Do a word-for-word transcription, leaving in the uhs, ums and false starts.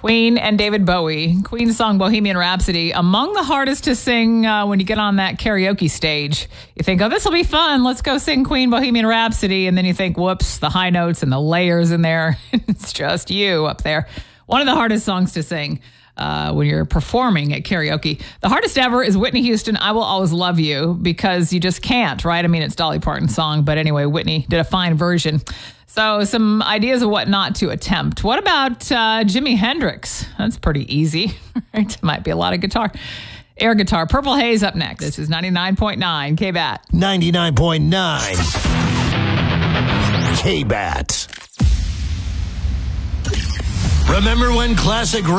Queen and David Bowie. Queen's song Bohemian Rhapsody, among the hardest to sing uh, when you get on that karaoke stage. You think, oh, this will be fun. Let's go sing Queen Bohemian Rhapsody. And then you think, whoops, the high notes and the layers in there. It's just you up there. One of the hardest songs to sing uh, when you're performing at karaoke. The hardest ever is Whitney Houston, I Will Always Love You, because you just can't, right? I mean, it's Dolly Parton's song, but anyway, Whitney did a fine version. So some ideas of what not to attempt. What about uh, Jimi Hendrix? That's pretty easy, right? Might be a lot of guitar. Air guitar. Purple Haze up next. This is ninety-nine point nine K B A T. ninety-nine point nine K B A T. Remember when classic